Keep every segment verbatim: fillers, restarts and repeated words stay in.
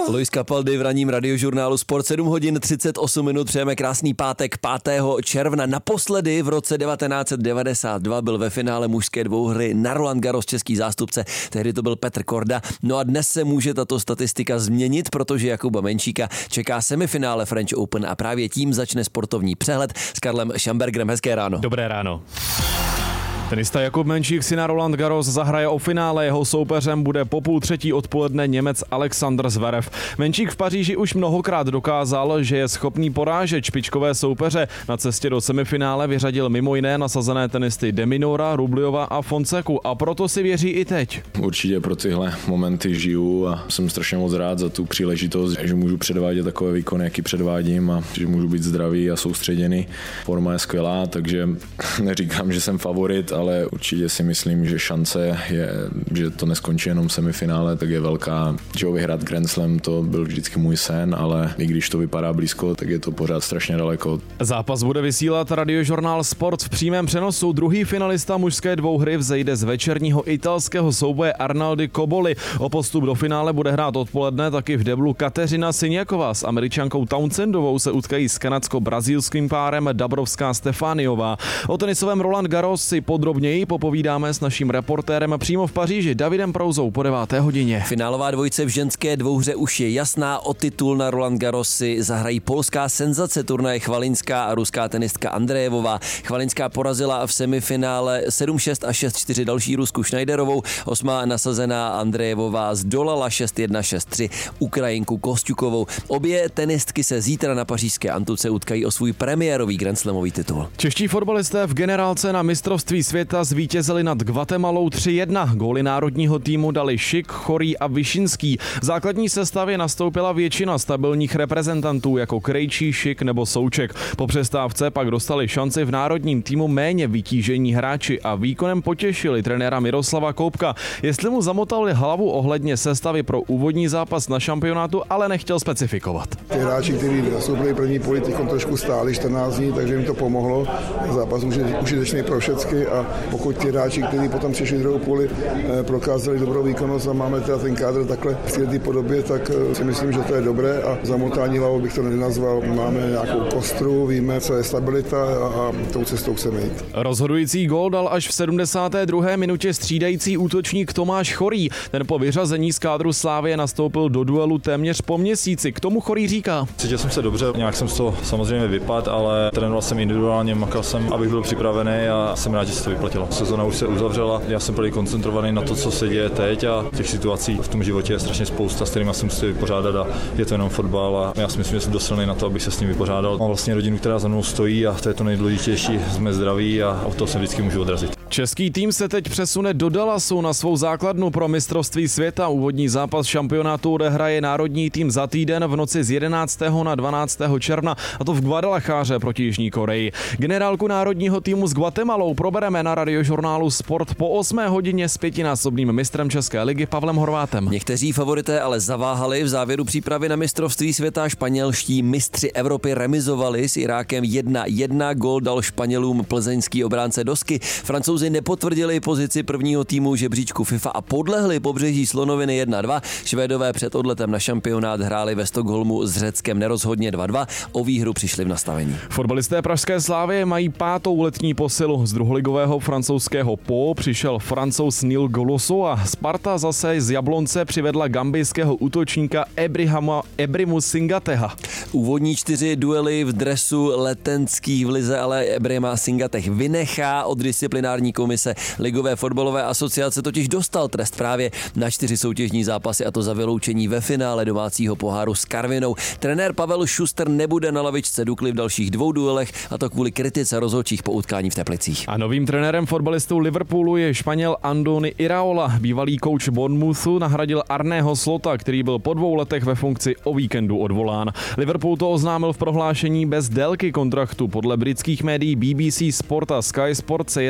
Luis Capaldi v ranním radiožurnálu Sport, sedm hodin třicet osm minut, přejeme krásný pátek pátého června. Naposledy v roce devatenáct set devadesát dva byl ve finále mužské dvouhry na Roland Garros český zástupce, tehdy to byl Petr Korda. No a dnes se může tato statistika změnit, protože Jakuba Menčíka čeká semifinále French Open a právě tím začne sportovní přehled s Karlem Šambergerem. Hezké ráno. Dobré ráno. Tenista Jakub Menčík si na Roland Garros zahraje o finále, jeho soupeřem bude po půl třetí odpoledne Němec Alexander Zverev. Menčík v Paříži už mnohokrát dokázal, že je schopný porážet špičkové soupeře. Na cestě do semifinále vyřadil mimo jiné nasazené tenisty De Minaura, Rubljova a Fonseku a proto si věří i teď. Určitě pro tyhle momenty žiju a jsem strašně moc rád za tu příležitost, že můžu předvádět takové výkony, jaký předvádím a že můžu být zdravý a soustředěný. Forma je skvělá, takže neříkám, že jsem favorit, ale určitě si myslím, že šance je, že to neskončí jenom semifinále, tak je velká. Že ho vyhrát Grand Slam, to byl vždycky můj sen, ale i když to vypadá blízko, tak je to pořád strašně daleko. Zápas bude vysílat radiožurnál Sport v přímém přenosu. Druhý finalista mužské dvouhry vzejde z večerního italského souboje Arnaldy Cobolli. O postup do finále bude hrát odpoledne taky v deblu Kateřina Siniaková. S Američankou Townsendovou se utkají s kanadsko-brazilským párem Dabrowská Stefániová. O tenisovém Roland Garros si podrobně Podrobněji popovídáme s naším reportérem přímo v Paříži Davidem Prouzou po deváté hodině. Finálová dvojice v ženské dvouhře už je jasná, o titul na Roland Garros si zahrají polská senzace turnaje Chvalinská a ruská tenistka Andrejevová. Chvalinská porazila v semifinále sedm šest a šest čtyři další Rusku Schneiderovou, osmá nasazená Andrejevová zdolala šest jedna šest tři Ukrajinku Kosťukovou. Obě tenistky se zítra na pařížské Antuce utkají o svůj premiérový grandslamový titul. Čeští fotbalisté v generálce na mistrovství světa zvítězili nad Guatemalou tři jedna. Góly národního týmu dali Šik, Chorý a Višinský. V základní sestavě nastoupila většina stabilních reprezentantů jako Krejčí, Šik nebo Souček. Po přestávce pak dostali šanci v národním týmu méně vytížení hráči a výkonem potěšili trenéra Miroslava Koupka. Jestli mu zamotali hlavu ohledně sestavy pro úvodní zápas na šampionátu, ale nechtěl specifikovat. Ty hráči, kteří nastoupili první poli, trošku stáli čtrnáct dní, takže jim to pomohlo. Zápas už je užitečný pro všechny a pokud ti hráči, kteří potom přišli druhou půli, prokázali dobrou výkonnost a máme teda ten kádr takhle v této podobě, tak si myslím, že to je dobré a zamotání hlavou bych to nenazval. Máme nějakou kostru, víme, co je stabilita a, a tou cestou chceme jít. Rozhodující gól dal až v sedmdesáté druhé minutě střídající útočník Tomáš Chorý. Ten po vyřazení z kádru Slavie nastoupil do duelu téměř po měsíci. K tomu Chorý říká: Cítil jsem se dobře, nějak jsem z toho samozřejmě vypadl, ale trénoval jsem individuálně, makal jsem, abych byl připravený a jsem rád, že se to vyplatilo. Sezona už se uzavřela, já jsem byl koncentrovaný na to, co se děje teď a těch situací v tom životě je strašně spousta, s kterými jsem musel vypořádat a je to jenom fotbal a já si myslím, že jsem dost silný na to, abych se s ním vypořádal. Mám vlastně rodinu, která za mnou stojí a to je to nejdůležitější, jsme zdraví a o to se vždycky můžu odrazit. Český tým se teď přesune do Dallasu na svou základnu pro mistrovství světa. Úvodní zápas šampionátu odehraje národní tým za týden v noci z jedenáctého na dvanáctého června, a to v Guadalajáře proti Jižní Koreji. Generálku národního týmu s Guatemalou probereme na radiožurnálu Sport po osmé hodině s pětinásobným mistrem České ligy Pavlem Horvátem. Někteří favorité ale zaváhali v závěru přípravy na mistrovství světa. Španělští mistři Evropy remizovali s Irákem jedna jedna. Gól dal Španělům plzeňský obránce Dosky. Francouzi nepotvrdili pozici prvního týmu žebříčku FIFA a podlehli Pobřeží slonoviny jedna dva. Švédové před odletem na šampionát hráli ve Stockholmu s Řeckem nerozhodně dva dva. O výhru přišli v nastavení. Fotbalisté pražské Slavie mají pátou letní posilu. Z druholigového francouzského Po přišel Francouz Neil Goloso a Sparta zase z Jablonce přivedla gambijského útočníka Ebrihama Ebrimu Singateha. Úvodní čtyři duely v dresu letenských v lize ale Ebrima Singateh vynechá. Od disciplinární komise Ligové fotbalové asociace totiž dostal trest právě na čtyři soutěžní zápasy, a to za vyloučení ve finále domácího poháru s Karvinou. Trenér Pavel Šuster nebude na lavičce Dukly v dalších dvou duelech, a to kvůli kritice rozhodčích po utkání v Teplicích. A novým trenérem fotbalistů Liverpoolu je Španěl Andoni Iraola. Bývalý kouč Bournemouthu nahradil Arného Slota, který byl po dvou letech ve funkci o víkendu odvolán. Liverpool to oznámil v prohlášení bez délky kontraktu. Podle britských médií B B C Sport a Sky Sport se jedná o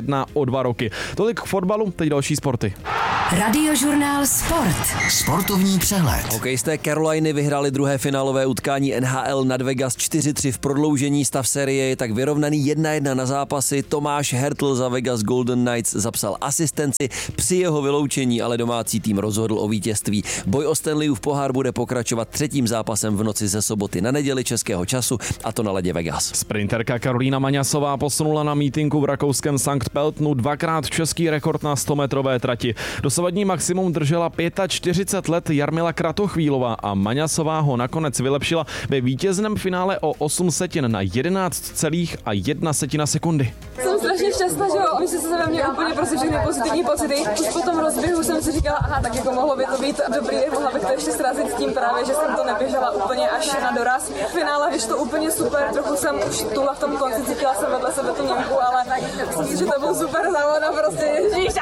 dva roky. Tolik k fotbalu, teď další sporty. Radiožurnál Sport. Sportovní přehled. Hokejisté Caroliny vyhráli druhé finálové utkání N H L nad Vegas čtyři tři v prodloužení. Stav série je tak vyrovnaný jedna jedna na zápasy. Tomáš Hertl za Vegas Golden Knights zapsal asistenci. Při jeho vyloučení ale domácí tým rozhodl o vítězství. Boj o Stanleyův pohár bude pokračovat třetím zápasem v noci ze soboty na neděli českého času, a to na ledě Vegas. Sprinterka Karolína Maňasová posunula na mítinku v rakouském Sankt Peltnu dvakrát český rekord na sto metrové trati. Dosavadní maximum držela čtyřicet pět let Jarmila Kratochvílová a Maňasová ho nakonec vylepšila ve vítězném finále o osm setin na jedenáct celá jedna setina sekundy. Jsem strašně šťastná, že jo, myslím, že se ve mně úplně prostě všechny pozitivní pocity. Už po tom rozběhu jsem si říkala, aha, tak jako mohlo by to být dobrý, mohla bych to ještě srazit s tím právě, že jsem to neběžela úplně až na doraz. V finále vyšlo úplně super, trochu jsem už tuhle v tom konci cítila jsem vedle sebe tu Němku, ale myslím, že to byl super závod a prostě ježíš.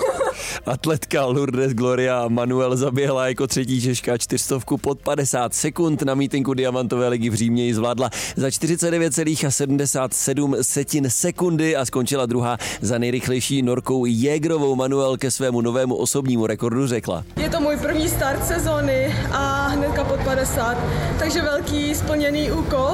Atletka Lourdes Gloria Manuel zaběhla jako třetí Češka čtyřstovku pod padesát sekund. Na mítinku Diamantové ligy v Římě ji zvládla za čtyřicet devět celá sedmdesát sedm setin sekundy a skončila druhá za nejrychlejší Norkou Jägerovou. Manuel ke svému novému osobnímu rekordu řekla: Je to můj první start sezóny a hnedka pod padesát, takže velký splněný úkol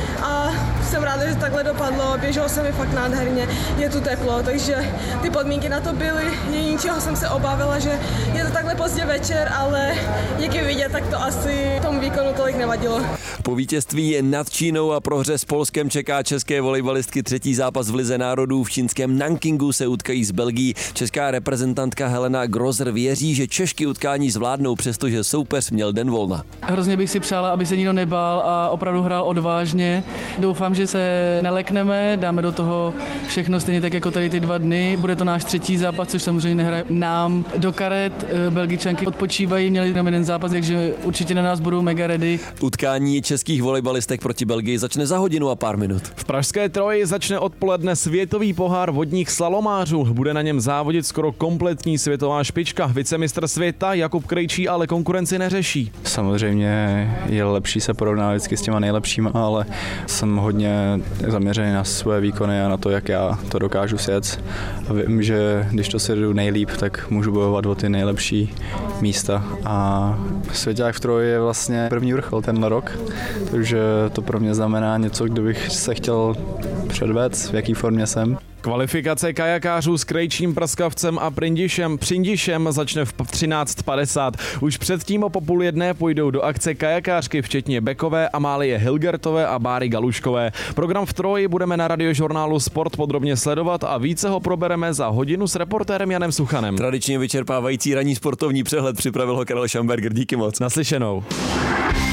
a jsem ráda, že takhle dopadlo, běželo se mi fakt nádherně, je tu teplo, takže ty podmínky na to byly, jediného jsem se obávila, že je to takhle pozdě večer, ale jak je vidět, tak to asi tomu výkonu tolik nevadilo. Po vítězství nad Čínou a prohře s Polskem čeká české volejbalistky třetí zápas v Lize národů. V čínském Nankingu se utkají s Belgií. Česká reprezentantka Helena Grozer věří, že Češky utkání zvládnou, přestože soupeř měl den volna. Hrozně bych si přála, aby se nikdo nebál a opravdu hrál odvážně. Doufám, že se nelekneme, dáme do toho všechno stejně tak jako tady ty dva dny. Bude to náš třetí zápas, což samozřejmě nehraje nám do karet. Belgičanky odpočívají, měli tam jeden zápas, takže určitě na nás budou mega ready. Utkání českých volejbalistek proti Belgii začne za hodinu a pár minut. V pražské Troji začne odpoledne světový pohár vodních slalomářů. Bude na něm závodit skoro kompletní světová špička. Vicemistr světa Jakub Krejčí ale konkurenci neřeší. Samozřejmě je lepší se porovnávat vždycky s těma nejlepšíma, ale jsem hodně zaměřený na své výkony a na to, jak já to dokážu sjet. A vím, že když to sjedu nejlíp, tak můžu bojovat o ty nejlepší místa. A svěťák v Troji je vlastně první vrchol tenhle rok, takže to pro mě znamená něco, kde bych se chtěl předvést, v jaký formě jsem. Kvalifikace kajakářů s Krejčím, Prskavcem a Prindišem Přindišem začne v třináct padesát. Už předtím o po půl jedné půjdou do akce kajakářky, včetně Bekové, Amálie Hilgertové a Báry Galuškové. Program v Troji budeme na Radiožurnálu Sport podrobně sledovat a více ho probereme za hodinu s reportérem Janem Suchanem. Tradičně vyčerpávající ranní sportovní přehled připravil ho Karel Šamberger. Díky moc. Naslyšenou.